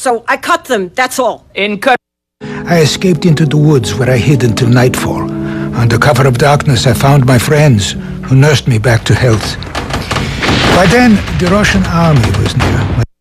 so I cut them, that's all. I escaped into the woods where I hid until nightfall. Under cover of darkness, I found my friends, who nursed me back to health. By then, the Russian army was near.